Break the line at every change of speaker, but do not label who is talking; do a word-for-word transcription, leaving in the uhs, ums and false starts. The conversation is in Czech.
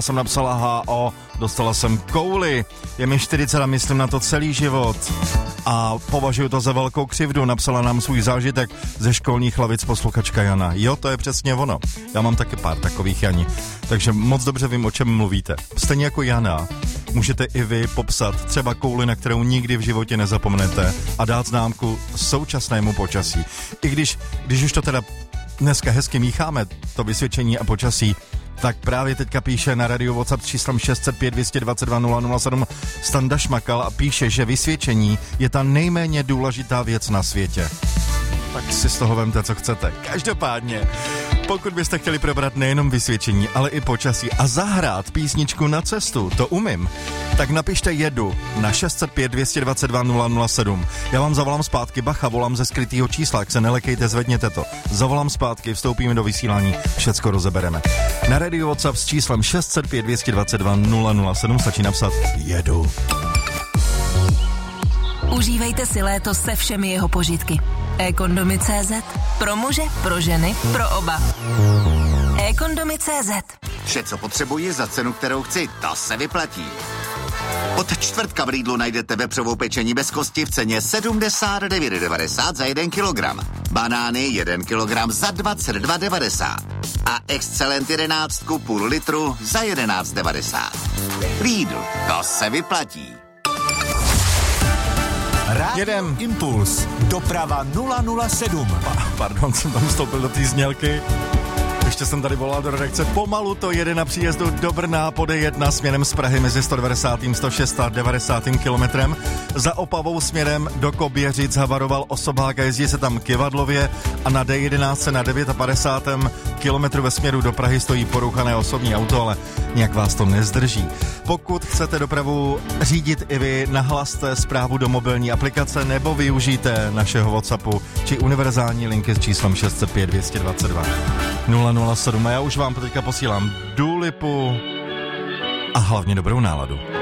Já jsem napsala há ó, dostala jsem kouli. Je mi čtyřicet a myslím na to celý život. A považuji to za velkou křivdu, napsala nám svůj zážitek ze školních lavic posluchačka Jana. Jo, to je přesně ono. Já mám taky pár takových Janí. Takže moc dobře vím, o čem mluvíte. Stejně jako Jana, můžete i vy popsat třeba kouli, na kterou nikdy v životě nezapomnete a dát známku současnému počasí. I když, když už to teda dneska hezky mícháme, to vysvědčení a počasí, tak právě teďka píše na radio WhatsApp s číslem šest set pět, dvě dvacet dva, nula nula sedm Standa Šmakal a píše, že vysvědčení je ta nejméně důležitá věc na světě. Tak si z toho vemte, co chcete. Každopádně, pokud byste chtěli probrat nejenom vysvědčení, ale i počasí a zahrát písničku na cestu, to umím, tak napište jedu na šest set pět, dvě dvacet dva, nula nula sedm. Já vám zavolám zpátky, bacha, volám ze skrytýho čísla, jak se nelekejte, zvedněte to. Zavolám zpátky, vstoupíme do vysílání, všecko rozebereme. Na radio WhatsApp s číslem šest set pět, dvě dvacet dva, nula nula sedm stačí napsat jedu.
Užívejte si léto se všemi jeho požitky. e-kondomy tečka cé zet. Pro muže, pro ženy, pro oba. e-kondomy tečka cé zet.
Vše, co potřebuji za cenu, kterou chci, to se vyplatí. Od čtvrtka v Lidlu najdete vepřovou pečení bez kosti v ceně sedmdesát devět devadesát za jeden kilogram. Banány jeden kilogram za dvacet dva devadesát. A Excellent jedenáctku půl litru za jedenáct devadesát. Lidl, to se vyplatí.
Rádio Impuls, doprava nula nula sedm.
Pa, pardon, jsem tam vstoupil do té znělky. Ještě jsem tady volal do redakce. Pomalu to jede na příjezdu do Brna po dé jedna směrem z Prahy mezi sto dvacet, sto šest a devadesát kilometrem. Za Opavou směrem do Koběřic havaroval osobák a jezdí se tam kivadlově a na dé jedenáct na padesát devět kilometru ve směru do Prahy stojí porouchané osobní auto, ale nějak vás to nezdrží. Pokud chcete dopravu řídit i vy, nahlaste zprávu do mobilní aplikace nebo využijte našeho WhatsAppu či univerzální linky s číslem šest set pět, dvě dvacet dva, nula nula sedm. A já už vám teďka posílám důlipu a hlavně dobrou náladu.